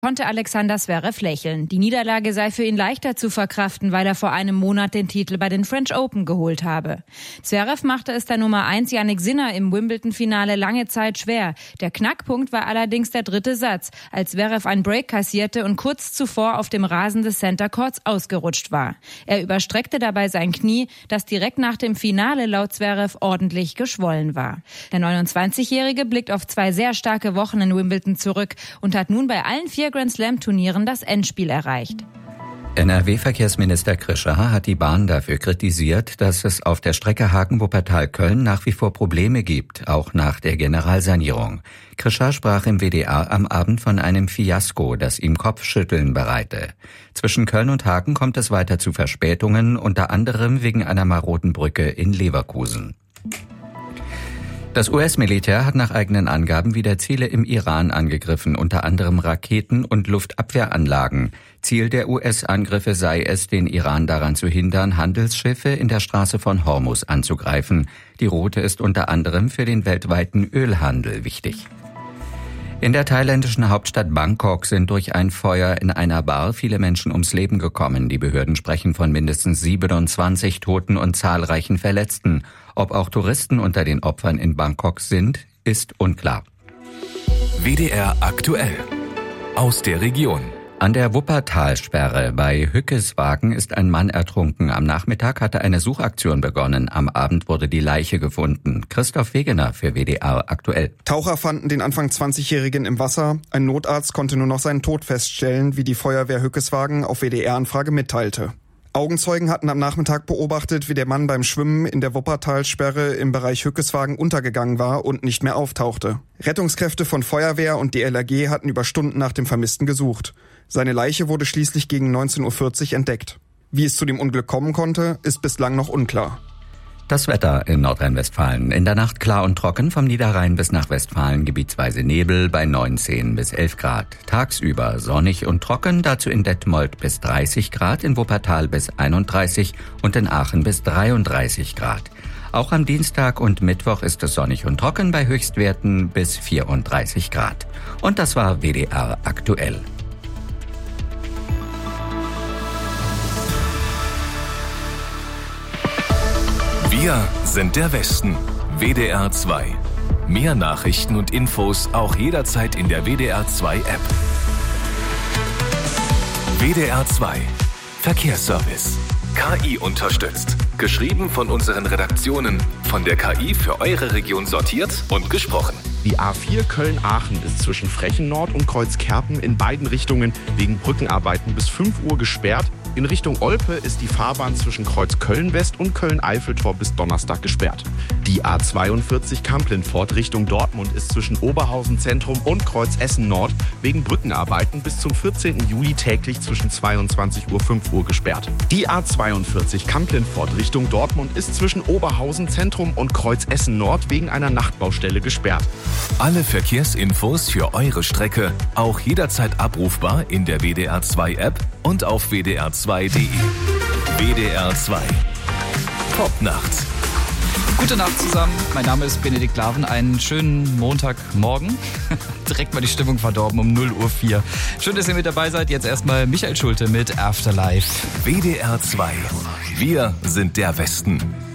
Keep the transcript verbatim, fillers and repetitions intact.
konnte Alexander Zverev lächeln. Die Niederlage sei für ihn leichter zu verkraften, weil er vor einem Monat den Titel bei den French Open geholt habe. Zverev machte es der Nummer eins Jannik Sinner im Wimbledon-Finale lange Zeit schwer. Der Knackpunkt war allerdings der dritte Satz, als Zverev ein Break kassierte und kurz zuvor auf dem Rasen des Center Courts ausgerutscht war. Er überstreckte dabei sein Knie, das direkt nach dem Finale laut Zverev ordentlich geschwollen war. Der neunundzwanzigjährige blickt auf zwei sehr starke Wochen in Wimbledon zurück und hat nun bei allen vier Grand-Slam-Turnieren das Endspiel erreicht. N R W-Verkehrsminister Krischer hat die Bahn dafür kritisiert, dass es auf der Strecke Hagen-Wuppertal-Köln nach wie vor Probleme gibt, auch nach der Generalsanierung. Krischer sprach im W D R am Abend von einem Fiasko, das ihm Kopfschütteln bereite. Zwischen Köln und Hagen kommt es weiter zu Verspätungen, unter anderem wegen einer maroden Brücke in Leverkusen. Das U S-Militär hat nach eigenen Angaben wieder Ziele im Iran angegriffen, unter anderem Raketen- und Luftabwehranlagen. Ziel der U S-Angriffe sei es, den Iran daran zu hindern, Handelsschiffe in der Straße von Hormuz anzugreifen. Die Route ist unter anderem für den weltweiten Ölhandel wichtig. In der thailändischen Hauptstadt Bangkok sind durch ein Feuer in einer Bar viele Menschen ums Leben gekommen. Die Behörden sprechen von mindestens siebenundzwanzig Toten und zahlreichen Verletzten. Ob auch Touristen unter den Opfern in Bangkok sind, ist unklar. W D R aktuell aus der Region. An der Wuppertalsperre bei Hückeswagen ist ein Mann ertrunken. Am Nachmittag hatte eine Suchaktion begonnen. Am Abend wurde die Leiche gefunden. Christoph Wegener für W D R aktuell. Taucher fanden den Anfang zwanzigjährigen im Wasser. Ein Notarzt konnte nur noch seinen Tod feststellen, wie die Feuerwehr Hückeswagen auf W D R-Anfrage mitteilte. Augenzeugen hatten am Nachmittag beobachtet, wie der Mann beim Schwimmen in der Wuppertalsperre im Bereich Hückeswagen untergegangen war und nicht mehr auftauchte. Rettungskräfte von Feuerwehr und D L R G hatten über Stunden nach dem Vermissten gesucht. Seine Leiche wurde schließlich gegen neunzehn Uhr vierzig entdeckt. Wie es zu dem Unglück kommen konnte, ist bislang noch unklar. Das Wetter in Nordrhein-Westfalen. In der Nacht klar und trocken, vom Niederrhein bis nach Westfalen gebietsweise Nebel bei neunzehn bis elf Grad. Tagsüber sonnig und trocken, dazu in Detmold bis dreißig Grad, in Wuppertal bis einunddreißig und in Aachen bis dreiunddreißig Grad. Auch am Dienstag und Mittwoch ist es sonnig und trocken bei Höchstwerten bis vierunddreißig Grad. Und das war W D R aktuell. Wir sind der Westen. W D R zwei. Mehr Nachrichten und Infos auch jederzeit in der W D R zwei App. W D R zwei. Verkehrsservice. K I unterstützt. Geschrieben von unseren Redaktionen. Von der K I für eure Region sortiert und gesprochen. Die A vier Köln-Aachen ist zwischen Frechen-Nord und Kreuzkerpen in beiden Richtungen wegen Brückenarbeiten bis fünf Uhr gesperrt. In Richtung Olpe ist die Fahrbahn zwischen Kreuz Köln-West und Köln-Eiffeltor bis Donnerstag gesperrt. Die A zweiundvierzig Kamp-Lindfort Richtung Dortmund ist zwischen Oberhausen Zentrum und Kreuz Essen-Nord wegen Brückenarbeiten bis zum vierzehnten Juli täglich zwischen zweiundzwanzig Uhr und fünf Uhr gesperrt. Die A zweiundvierzig Kamp-Lindfort Richtung Dortmund ist zwischen Oberhausen Zentrum und Kreuz Essen-Nord wegen einer Nachtbaustelle gesperrt. Alle Verkehrsinfos für eure Strecke auch jederzeit abrufbar in der W D R zwei App und auf w d r zwei punkt d e. W D R zwei. Top Nacht. Gute Nacht zusammen, mein Name ist Benedikt Laven, einen schönen Montagmorgen. Direkt mal die Stimmung verdorben um null Uhr vier. Schön, dass ihr mit dabei seid. Jetzt erstmal Michael Schulte mit Afterlife. W D R zwei. Wir sind der Westen.